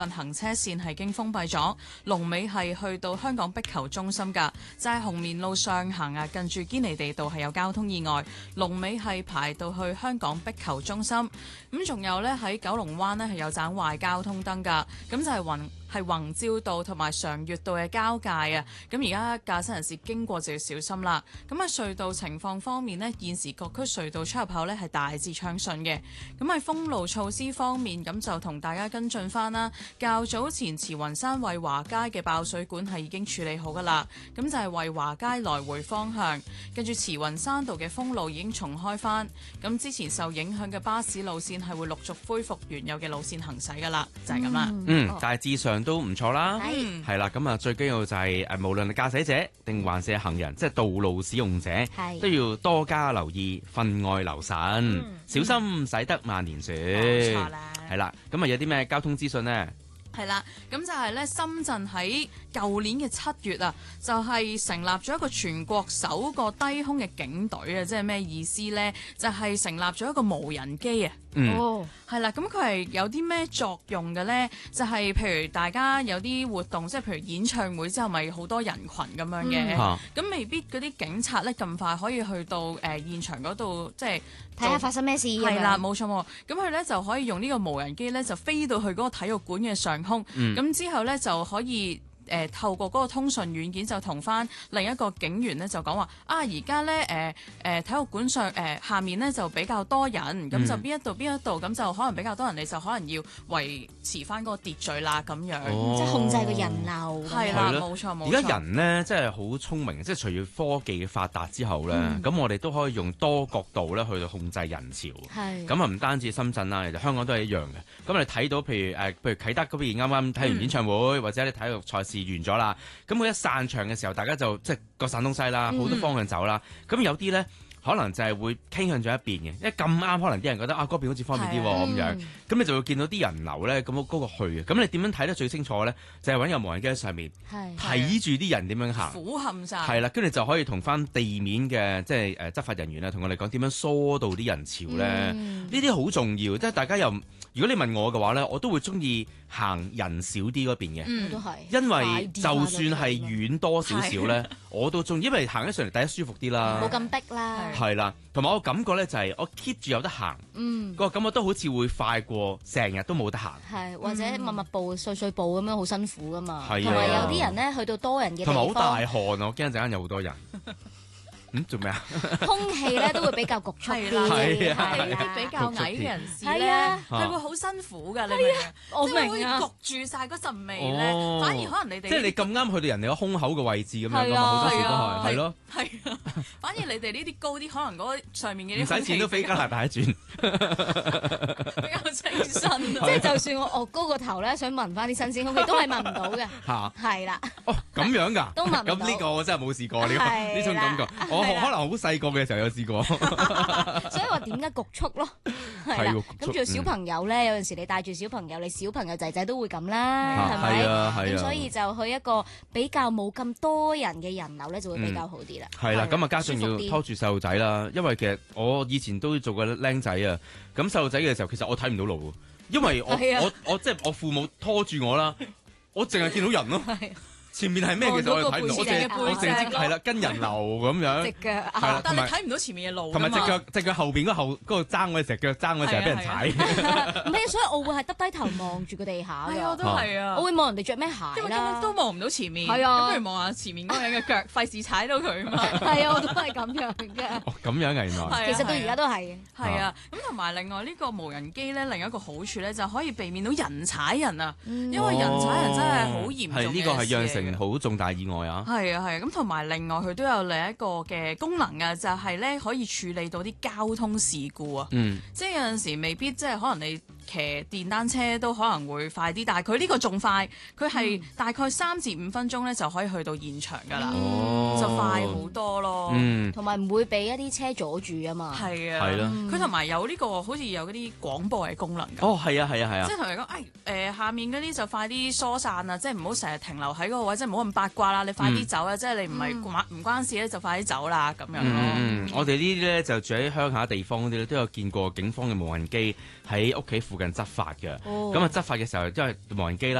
行車線係經封閉咗，龍尾係去到香港壁球中心㗎，就係紅棉路上行啊，近住堅尼地道係有交通意外，龍尾係排到去香港壁球中心。咁仲有呢，喺九龍灣呢係有盞壞交通燈㗎，咁就係宏照道同埋常悅道嘅交界啊。咁而家駕駛人士經過就要小心啦。咁喺隧道情況方面呢，現時各區隧道出入口呢係大致暢順嘅。咁喺封路措施方面，咁就同大家跟進翻啦。較早前慈雲山惠華街嘅爆水管係已經處理好噶啦，咁就係惠華街來回方向，跟住慈雲山道嘅封路已經重開翻。咁之前受影響嘅巴士路線係會陸續恢復原有嘅路線行駛噶啦，就係咁啦。 大致上都唔錯啦，係啦。咁啊，最緊要就係無論係駕駛者定還是行人，即係道路使用者，都要多加留意，分外留神，小心駛得萬年船。冇錯啦，係啦。咁啊，有啲咩交通資訊呢？ 係啦，咁就係咧，深圳喺舊年嘅7月啊，就係成立咗一個全國首個低空嘅警隊啊！即係咩意思呢？就係成立咗一個無人機啊！係啦，咁佢係有啲咩作用嘅呢？就係譬如大家有啲活動，即係譬如演唱會之後，咪好多人群咁樣嘅，咁未必嗰啲警察咧咁快可以去到現場嗰度，即係睇下發生咩事。 係啦，冇錯喎。咁佢咧就可以用呢個無人機咧，就飛到去嗰個體育館嘅上空，咁之後咧就可以透過嗰個通訊軟件就同翻另一個警員咧就講話而家咧體育館上下面咧就比較多人，咁就邊一度咁就可能比較多人，你就可能要維持翻嗰個秩序啦咁樣， 即係控制個人流。 係啦，冇錯。 而家人咧真係好聰明，即係隨住科技嘅發達之後咧，咁我哋都可以用多角度咧去到控制人潮。咁啊唔單止深圳啦，其實香港都係一樣嘅。咁你睇到譬如啟德嗰邊啱啱睇完演唱會，或者你體育賽事完咗啦，咁佢一散場嘅時候，大家就即係各散東西啦，好多方向走啦。咁有啲咧可能就係會傾向咗一邊嘅，因為咁啱可能啲人覺得嗰邊好似方便啲咁樣，咁你就會見到啲人流咧咁嗰個去嘅。咁你點樣睇得最清楚咧？就係揾個無人機喺上面睇住啲人點樣行， 俯瞰晒。係啦，跟住就可以同翻地面嘅即係執法人員啊，同我哋講點樣疏導啲人潮咧。呢啲好重要，即係大家又。如果你問我嘅話咧，我都會中意行人少啲嗰邊嘅， 都係， 因為就算係遠多少少咧，我都中意，因為行起上嚟第一舒服啲啦， 冇咁逼啦， 係啦，同埋我感覺咧就係我 keep 住有得行，個感覺都好似會快過成日都冇得行， 係或者密步碎步咁樣好辛苦噶嘛， 同埋有啲人咧去到多人嘅地方， 同埋好大汗啊！我驚陣間有好多人。做咩啊？ 空氣咧都會比較局促啲， 係啲比較矮嘅人士咧，佢會好辛苦㗎，你明唔明？ 我明啊， 即係會焗住晒嗰陣味咧，反而可能你哋即係你咁啱去到人哋個胸口嘅位置咁樣㗎嘛，好多時都係咯。 係啊，反而你哋呢啲高啲，可能嗰上面嘅啲唔使錢都飛加拿大一轉， 比較清新。 即係就算我高個頭咧，想聞翻啲新鮮空氣，都係聞唔到嘅。係啦。 哦，咁樣㗎？ 都聞唔到。 咁呢個我真係冇試過呢種感覺。我可能好細個嘅時候有試過。 所以話點解焗促咯？係啦。咁仲有小朋友咧，有陣時你帶住小朋友，你小朋友仔仔都會咁啦，係咪？咁所以就去一個比較冇咁多人嘅人流咧，就會比較好啲啦。 係啦，咁啊加上要拖住細路仔啦，因為其實我以前都做過僆仔啊。咁細路仔嘅時候，其實我睇唔到路，因為我即係我父母拖住我啦，我淨係見到人咯。前面係咩？其實我睇唔到，我淨係知係啦，跟人流咁樣。 隻腳係但係睇唔到前面嘅路。 同埋隻腳後邊嗰個爭嗰隻腳爭嗰隻係俾人踩。 唔係，所以我會係耷低頭望住個地下㗎。 我都係啊。我會望人哋着咩鞋啦。 因為根本都望唔到前面。係啊。 咁不如望下前面嗰個人嘅腳，費事踩到佢嘛。 係啊，我都係咁樣嘅。 哦，咁樣嘅原來。 其實到而家都係。 係啊，咁同埋另外呢個無人機咧，另一個好處咧就可以避免到人踩人啊，因為人踩人真係好嚴重嘅事。 係呢個係釀成好重大意外啊！ 係啊，咁同埋另外佢都有另一個嘅功能啊，就係咧可以處理到啲交通事故啊。即係有陣時未必即係可能你騎電單車都可能會快啲，但係佢呢個仲快，佢係大概3至5分鐘咧就可以去到現場㗎啦，就快好多咯。 同埋唔會俾一啲車阻住啊嘛。 係啊，佢同埋有呢個好似有嗰啲廣播嘅功能㗎。 哦，係啊， 即係同你講，下面嗰啲就快啲疏散啊，即係唔好成日停留喺嗰個位，即係唔好咁八卦啦，你快啲走啊！即係你唔關事咧，就快啲走啦咁樣咯。 我哋呢啲咧就住喺鄉下地方嗰啲咧，都有見過警方嘅無人機喺屋企附近近執法嘅。咁啊執法嘅時候，因為無人機啦。